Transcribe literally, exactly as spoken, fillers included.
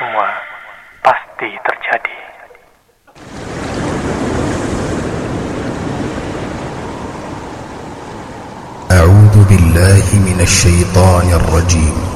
semua pasti terjadi. A'udzu billahi minasy syaithanir rajim.